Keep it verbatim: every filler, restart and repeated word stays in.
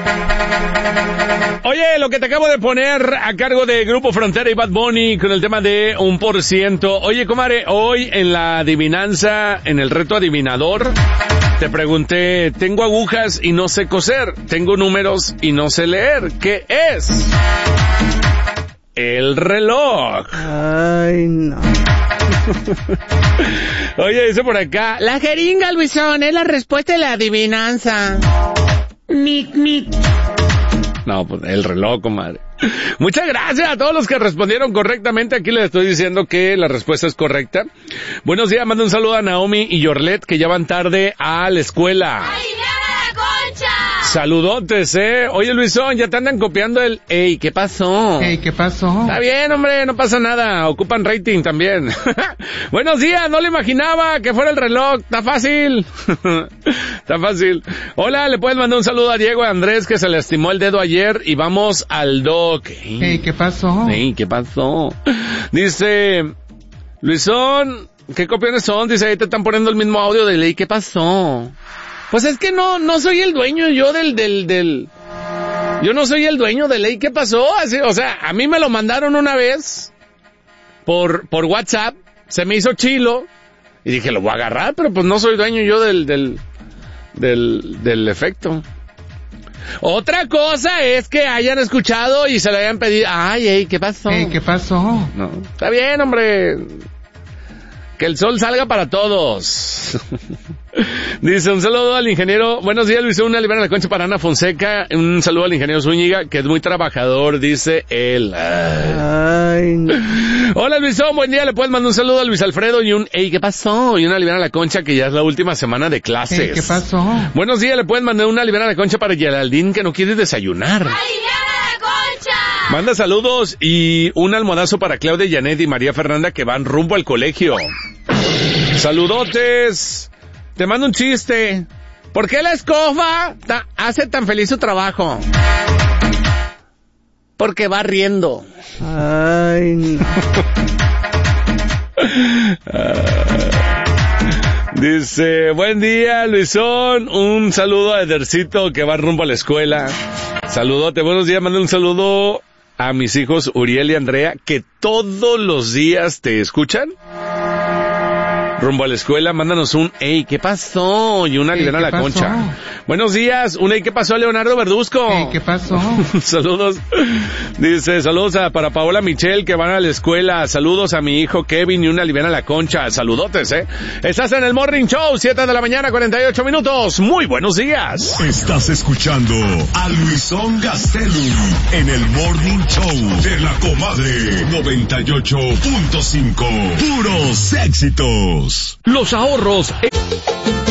Oye, lo que te acabo de poner a cargo de Grupo Frontera y Bad Bunny con el tema de un por ciento. Oye, comadre, hoy en la adivinanza, en el reto adivinador, te pregunté, tengo agujas y no sé coser, tengo números y no sé leer. ¿Qué es? El reloj. Ay, no. Oye, dice por acá, La jeringa, Luisón, es la respuesta de la adivinanza. Mic, mic. No, pues el reloj, comadre. Muchas gracias a todos los que respondieron correctamente. Aquí les estoy diciendo que la respuesta es correcta. Buenos días, mando un saludo a Naomi y Yorlet que ya van tarde a la escuela. ¡Aliviana la concha! Saludotes, eh. Oye, Luisón, ya te andan copiando el... Ey, ¿qué pasó? Ey, ¿qué pasó? Está bien, hombre, no pasa nada. Ocupan rating también. Buenos días, no le imaginaba que fuera el reloj. Está fácil. Está fácil. Hola, le puedes mandar un saludo a Diego y a Andrés que se le lastimó el dedo ayer y vamos al doc. Ey, ¿qué pasó? Ey, ¿qué pasó? Dice, Luisón, ¿qué copiones son? Dice, ahí te están poniendo el mismo audio de ley. ¿Qué pasó? Pues es que no, no soy el dueño yo del, del, del... Yo no soy el dueño de ley. ¿Qué pasó? Así, o sea, a mí me lo mandaron una vez por, por WhatsApp, se me hizo chilo y dije, lo voy a agarrar, pero pues no soy dueño yo del, del, del, del efecto. Otra cosa es que hayan escuchado y se lo hayan pedido. Ay, ey, ¿qué pasó? Ey, ¿qué pasó? No, está bien, hombre. Que el sol salga para todos. Dice, un saludo al ingeniero. Buenos días, Luis. Una libera la concha para Ana Fonseca. Un saludo al ingeniero Zúñiga, que es muy trabajador, dice él. Ay, no. Hola, Luisón. Buen día. Le puedes mandar un saludo a Luis Alfredo y un, ey, ¿qué pasó? Y una libera la concha, que ya es la última semana de clases. Ey, ¿qué pasó? Buenos días. Le pueden mandar una libera la concha para Geraldine, que no quiere desayunar. ¡Aliviana la concha! Manda saludos y un almohadazo para Claudia, Janet y María Fernanda que van rumbo al colegio. Saludotes. Te mando un chiste. ¿Por qué la escoba ta- hace tan feliz su trabajo? Porque va riendo. Ay, no. Dice, buen día, Luisón. Un saludo a Edercito que va rumbo a la escuela. Saludote, buenos días. Manda un saludo a mis hijos Uriel y Andrea que todos los días te escuchan. Rumbo a la escuela, mándanos un ey, ¿qué pasó? Y una Ey, liviana a la ¿qué pasó? concha. Buenos días, un ey, ¿qué pasó a Leonardo Verduzco? Ey, ¿qué pasó? Saludos. Dice, saludos a, para Paola Michelle que van a la escuela. Saludos a mi hijo Kevin y una liviana a la concha. Saludotes, eh. Estás en el Morning Show, siete de la mañana, cuarenta y ocho minutos. Muy buenos días. Estás escuchando a Luisón Gastelum en el Morning Show de la Comadre noventa y ocho punto cinco. Puros éxitos. Los ahorros.